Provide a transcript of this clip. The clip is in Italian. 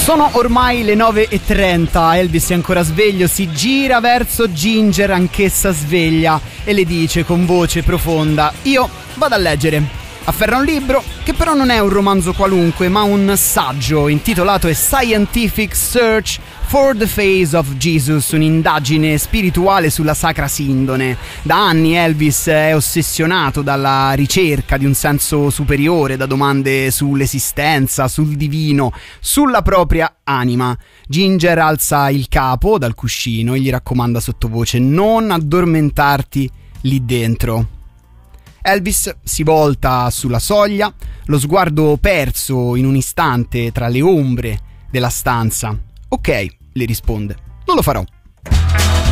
Sono ormai le 9:30, Elvis è ancora sveglio, si gira verso Ginger, anch'essa sveglia, e le dice con voce profonda: io vado a leggere. Afferra un libro, che però non è un romanzo qualunque, ma un saggio intitolato A Scientific Search for the Face of Jesus, un'indagine spirituale sulla Sacra Sindone. Da anni Elvis è ossessionato dalla ricerca di un senso superiore, da domande sull'esistenza, sul divino, sulla propria anima. Ginger alza il capo dal cuscino e gli raccomanda sottovoce: non addormentarti lì dentro. Elvis si volta sulla soglia, lo sguardo perso in un istante tra le ombre della stanza. Ok, le risponde, non lo farò.